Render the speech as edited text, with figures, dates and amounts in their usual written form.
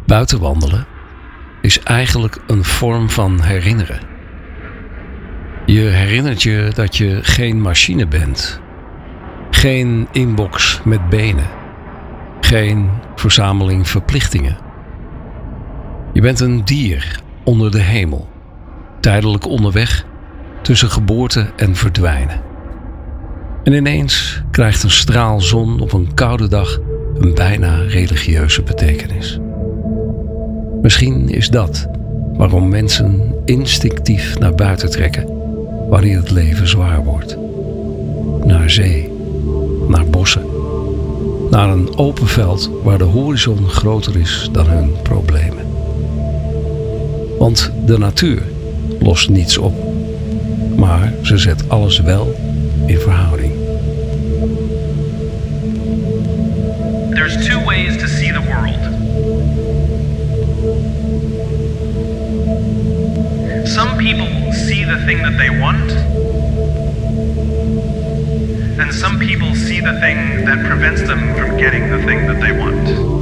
Buiten wandelen is eigenlijk een vorm van herinneren. Je herinnert je dat je geen machine bent. Geen inbox met benen. Geen verzameling verplichtingen. Je bent een dier onder de hemel. Tijdelijk onderweg tussen geboorte en verdwijnen. En ineens krijgt een straal zon op een koude dag een bijna religieuze betekenis. Misschien is dat waarom mensen instinctief naar buiten trekken wanneer het leven zwaar wordt. Naar zee, naar bossen, naar een open veld waar de horizon groter is dan hun problemen. Want de natuur lost niets op, maar ze zet alles wel in verhouding. There's two ways to see the world. Some people see the thing that they want, and some people see the thing that prevents them from getting the thing that they want.